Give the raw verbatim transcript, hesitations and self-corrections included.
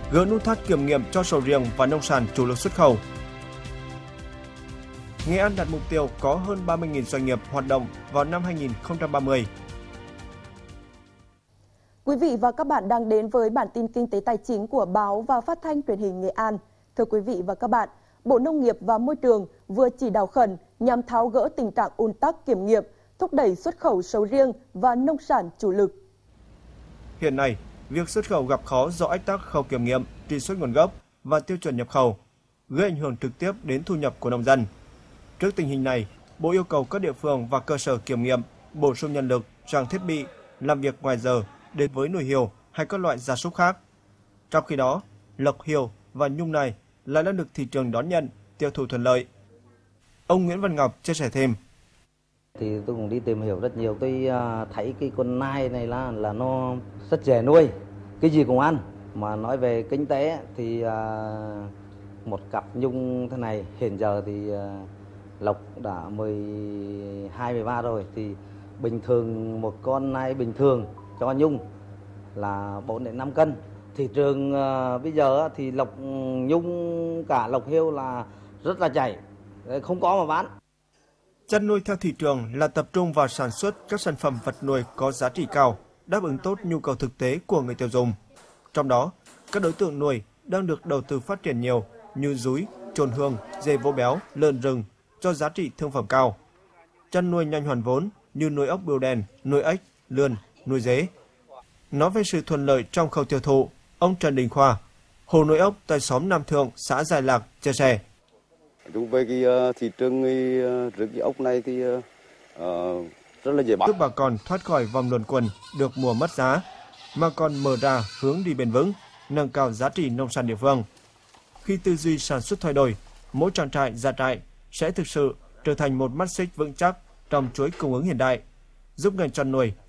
gỡ nút thắt kiểm nghiệm cho sầu riêng và nông sản chủ lực xuất khẩu. Nghệ An đặt mục tiêu có hơn ba mươi nghìn doanh nghiệp hoạt động vào năm hai nghìn không trăm ba mươi. Quý vị và các bạn đang đến với bản tin kinh tế tài chính của báo và phát thanh truyền hình Nghệ An. Thưa quý vị và các bạn, Bộ Nông nghiệp và Môi trường vừa chỉ đạo khẩn nhằm tháo gỡ tình trạng ùn tắc kiểm nghiệm, thúc đẩy xuất khẩu sầu riêng và nông sản chủ lực. Hiện nay, việc xuất khẩu gặp khó do ách tắc khâu kiểm nghiệm, truy xuất nguồn gốc và tiêu chuẩn nhập khẩu, gây ảnh hưởng trực tiếp đến thu nhập của nông dân. Trước tình hình này, Bộ yêu cầu các địa phương và cơ sở kiểm nghiệm bổ sung nhân lực, trang thiết bị, làm việc ngoài giờ đến với nuôi hươu hay các loại gia súc khác. Trong khi đó, lộc hươu và nhung này lại đang được thị trường đón nhận, tiêu thụ thuận lợi. Ông Nguyễn Văn Ngọc chia sẻ thêm. Thì tôi cũng đi tìm hiểu rất nhiều, tôi thấy cái con nai này là là nó rất dễ nuôi, cái gì cũng ăn. Mà nói về kinh tế thì một cặp nhung thế này hiện giờ thì lộc đã mười hai, mười ba rồi, thì bình thường một con nai bình thường cho nhung là bốn đến năm cân. Thị trường uh, bây giờ thì lộc nhung cả lộc hươu là rất là chảy, không có mà bán. Chăn nuôi theo thị trường là tập trung vào sản xuất các sản phẩm vật nuôi có giá trị cao, đáp ứng tốt nhu cầu thực tế của người tiêu dùng. Trong đó, các đối tượng nuôi đang được đầu tư phát triển nhiều như dúi, trồn hương, dê vỗ béo, lợn rừng cho giá trị thương phẩm cao. Chăn nuôi nhanh hoàn vốn như nuôi ốc bươu đen, nuôi ếch, lươn, nuôi dế. Nói về sự thuận lợi trong khâu tiêu thụ, ông Trần Đình Khoa, hồ nuôi ốc tại xóm Nam Thượng, xã Giai Lạc chia sẻ. Đúng với cái thị trường rừng cái ốc này thì uh, rất là dễ bán. Giúp bà con thoát khỏi vòng luẩn quẩn được mùa mất giá, mà còn mở ra hướng đi bền vững, nâng cao giá trị nông sản địa phương. Khi tư duy sản xuất thay đổi, mỗi trang trại gia trại sẽ thực sự trở thành một mắt xích vững chắc trong chuỗi cung ứng hiện đại, giúp ngành chăn nuôi